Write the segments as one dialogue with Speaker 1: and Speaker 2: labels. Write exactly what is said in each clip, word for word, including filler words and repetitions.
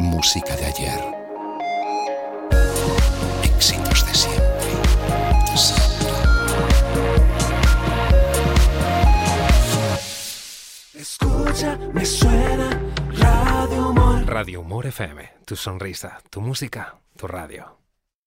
Speaker 1: música de ayer, éxitos de siempre. Siempre.
Speaker 2: Escucha, me suena Radio Humor.
Speaker 3: Radio Humor F M, tu sonrisa, tu música, tu radio.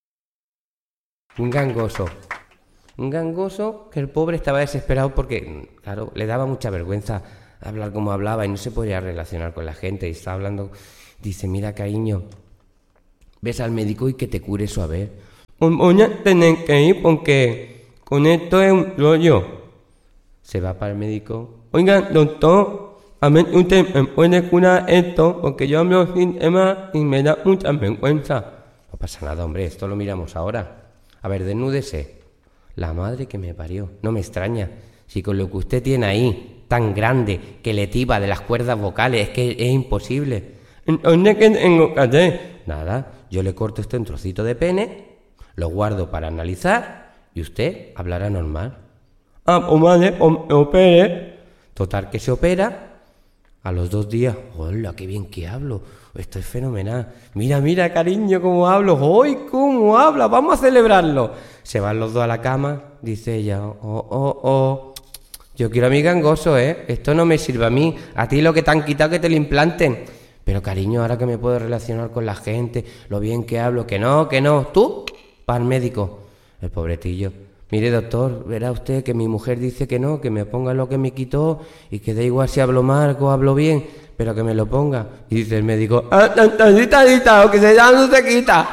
Speaker 4: Un gangoso. Un gangoso que el pobre estaba desesperado porque, claro, le daba mucha vergüenza hablar como hablaba y no se podía relacionar con la gente. Y estaba hablando, dice, mira, cariño, ves al médico y que te cure suave. Voy a tener que ir porque con esto es un rollo. Se va para el médico. Oiga, doctor, a ver, usted me puede curar esto porque yo hablo sin tema y me da mucha vergüenza. No pasa nada, hombre, esto lo miramos ahora. A ver, desnúdese. La madre que me parió. No me extraña. Si con lo que usted tiene ahí, tan grande, que le tiba de las cuerdas vocales, es que es imposible. Entonces, ¿qué tengo que hacer? Nada, yo le corto este un trocito de pene, lo guardo para analizar y usted hablará normal. Ah, pues vale, pues me opere. Total, que se opera. A los dos días, hola, qué bien que hablo. Esto es fenomenal. Mira, mira, cariño, cómo hablo. ¡Hoy, cómo habla! Vamos a celebrarlo. Se van los dos a la cama. Dice ella, oh, oh, oh. Yo quiero a mi gangoso, ¿eh? Esto no me sirve a mí. A ti lo que te han quitado que te lo implanten. Pero, cariño, ahora que me puedo relacionar con la gente, lo bien que hablo, que no, que no. Tú, para el médico. El pobretillo. Mire, doctor, verá usted que mi mujer dice que no, que me ponga lo que me quitó y que da igual si hablo mal o hablo bien, pero que me lo ponga. Y dice el médico, ah, tantita, tantita, o que se ya no se quita.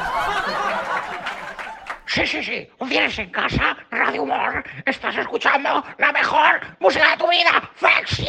Speaker 5: Sí, sí, sí, un viernes en casa, Radio Humor, estás escuchando la mejor música de tu vida, Flex.